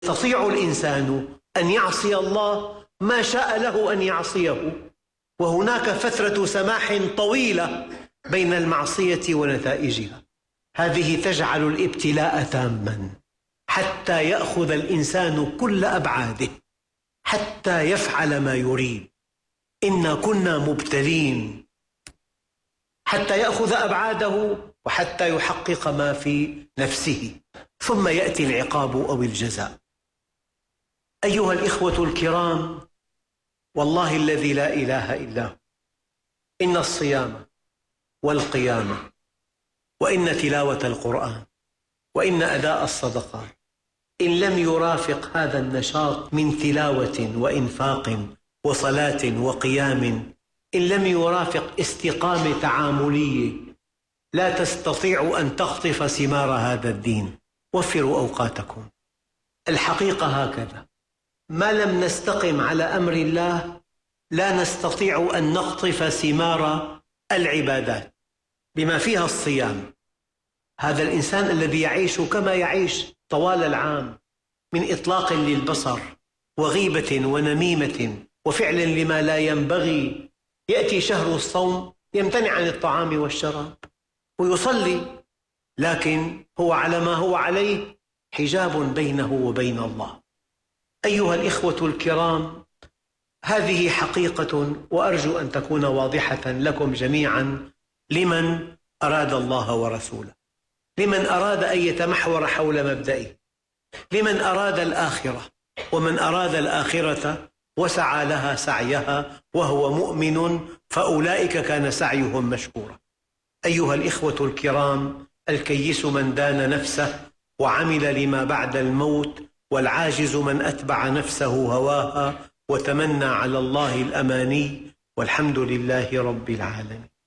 يستطيع الإنسان أن يعصي الله ما شاء له أن يعصيه، وهناك فترة سماح طويلة بين المعصية ونتائجها. هذه تجعل الابتلاء تاماً حتى يأخذ الإنسان كل أبعاده، حتى يفعل ما يريد. إنا كنا مبتلين، حتى يأخذ أبعاده وحتى يحقق ما في نفسه، ثم يأتي العقاب أو الجزاء. أيها الإخوة الكرام، والله الذي لا إله إلا هو، إن الصيام والقيام وإن تلاوة القرآن وإن أداء الصدقات إن لم يرافق هذا النشاط من تلاوة وإنفاق وصلاة وقيام، إن لم يرافق استقامة تعاملية، لا تستطيع أن تخطف ثمار هذا الدين. وفروا أوقاتكم. الحقيقة هكذا، ما لم نستقم على أمر الله لا نستطيع أن نخطف ثمار العبادات بما فيها الصيام. هذا الإنسان الذي يعيش كما يعيش طوال العام من إطلاق للبصر وغيبة ونميمة وفعل لما لا ينبغي، يأتي شهر الصوم يمتنع عن الطعام والشراب ويصلي، لكن هو على ما هو عليه، حجاب بينه وبين الله. أيها الإخوة الكرام، هذه حقيقة وأرجو أن تكون واضحة لكم جميعا، لمن أراد الله ورسوله، لمن أراد أن يتمحور حول مبدئه، لمن أراد الآخرة، ومن أراد الآخرة وسعى لها سعيها وهو مؤمن فأولئك كان سعيهم مشكورا. أيها الإخوة الكرام، الكيس من دان نفسه وعمل لما بعد الموت، والعاجز من أتبع نفسه هواها وتمنى على الله الأماني، والحمد لله رب العالمين.